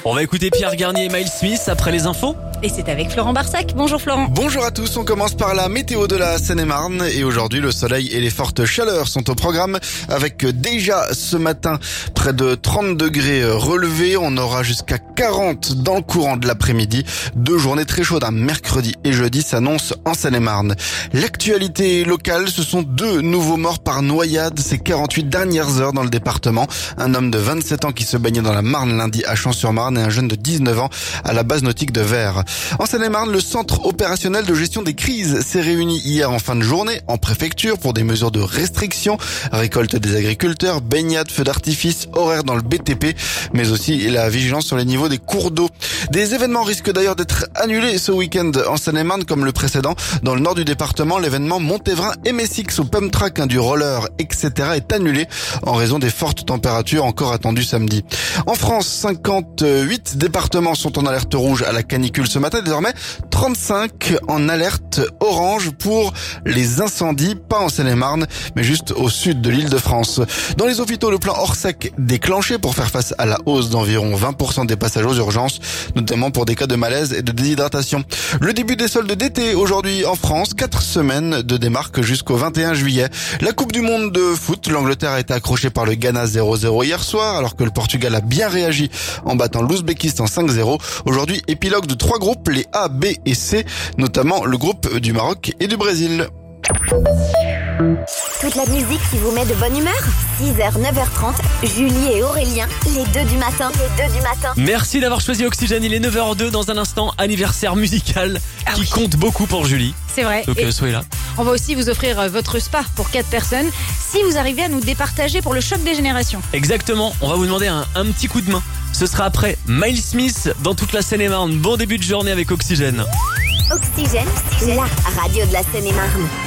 On va écouter Pierre Garnier et Miles Smith après les infos. Et c'est avec Florent Barsac. Bonjour Florent. Bonjour à tous, on commence par la météo de la Seine-et-Marne et aujourd'hui le soleil et les fortes chaleurs sont au programme avec déjà ce matin près de 30 degrés relevés, on aura jusqu'à 40 dans le courant de l'après-midi. 2 journées très chaudes, mercredi et jeudi s'annoncent en Seine-et-Marne. L'actualité locale, ce sont 2 nouveaux morts par noyade ces 48 dernières heures dans le département. Un homme de 27 ans qui se baignait dans la Marne lundi à Champs-sur-Marne et un jeune de 19 ans à la base nautique de Vers. En Seine-et-Marne, le centre opérationnel de gestion des crises s'est réuni hier en fin de journée en préfecture pour des mesures de restriction, récolte des agriculteurs, baignade, feux d'artifice, horaires dans le BTP, mais aussi la vigilance sur les niveaux des cours d'eau. Des événements risquent d'ailleurs d'être annulés ce week-end en Seine-et-Marne comme le précédent. Dans le nord du département, l'événement Montévrain MSX au pump track, du roller, etc. est annulé en raison des fortes températures encore attendues samedi. En France, 58 départements sont en alerte rouge à la canicule ce matin, désormais 35 en alerte orange pour les incendies, pas en Seine-et-Marne, mais juste au sud de l'Île-de-France. Dans les hôpitaux, le plan Orsec déclenché pour faire face à la hausse d'environ 20% des passages aux urgences, notamment pour des cas de malaise et de déshydratation. Le début des soldes d'été aujourd'hui en France, 4 semaines de démarque jusqu'au 21 juillet. La Coupe du Monde de foot, l'Angleterre a été accrochée par le Ghana 0-0 hier soir, alors que le Portugal a bien réagi en battant l'Ouzbékistan 5-0. Aujourd'hui, épilogue de 3 groupes, les A, B et C, notamment le groupe du Maroc et du Brésil. Toute la musique qui vous met de bonne humeur. 6h, 9h30, Julie et Aurélien, les 2 du matin. Merci d'avoir choisi Oxygène, il est 9h02 dans un instant, anniversaire musical qui compte beaucoup pour Julie. C'est vrai. Donc Et soyez là. on va aussi vous offrir votre spa pour 4 personnes si vous arrivez à nous départager pour le choc des générations. Exactement, on va vous demander un petit coup de main. Ce sera après Miles Smith dans toute la Seine-et-Marne. Bon début de journée avec Oxygène. Oxygène, la radio de la Seine-et-Marne.